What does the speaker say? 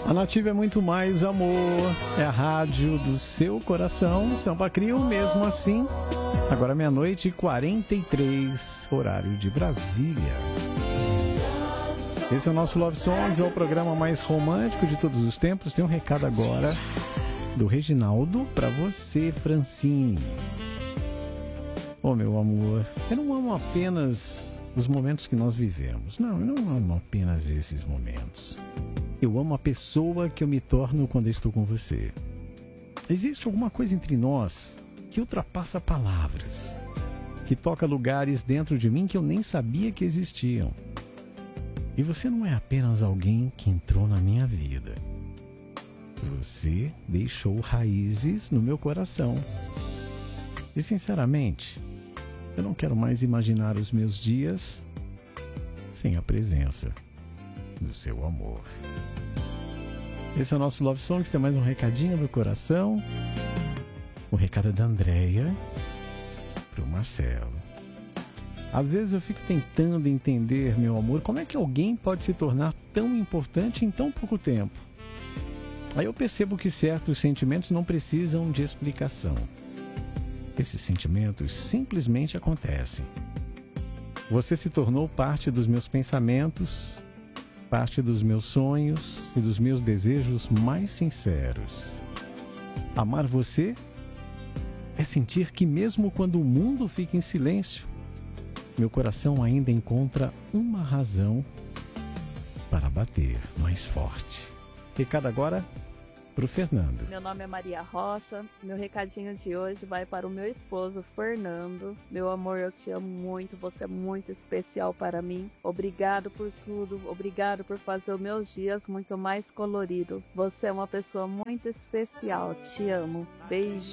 A Nativa é muito mais amor, é a rádio do seu coração, Sampa Crio, mesmo assim. Agora 00:43, horário de Brasília. Esse é o nosso Love Songs, é o programa mais romântico de todos os tempos. Tem um recado agora do Reginaldo para você, Francine. Oh, meu amor, eu não amo apenas os momentos que nós vivemos. Não, eu não amo apenas esses momentos. Eu amo a pessoa que eu me torno quando eu estou com você. Existe alguma coisa entre nós que ultrapassa palavras, que toca lugares dentro de mim que eu nem sabia que existiam. E você não é apenas alguém que entrou na minha vida. Você deixou raízes no meu coração. E sinceramente, eu não quero mais imaginar os meus dias sem a presença do seu amor. Esse é o nosso Love Songs. Tem mais um recadinho do coração. O recado é da Andréia pro Marcelo. Às vezes eu fico tentando entender, meu amor, como é que alguém pode se tornar tão importante em tão pouco tempo. Aí eu percebo que certos sentimentos não precisam de explicação. Esses sentimentos simplesmente acontecem. Você se tornou parte dos meus pensamentos, parte dos meus sonhos e dos meus desejos mais sinceros. Amar você é sentir que mesmo quando o mundo fica em silêncio, meu coração ainda encontra uma razão para bater mais forte. Recado agora para o Fernando. Meu nome é Maria Rocha. Meu recadinho de hoje vai para o meu esposo, Fernando. Meu amor, eu te amo muito. Você é muito especial para mim. Obrigado por tudo. Obrigado por fazer os meus dias muito mais colorido. Você é uma pessoa muito especial. Te amo. Beijo.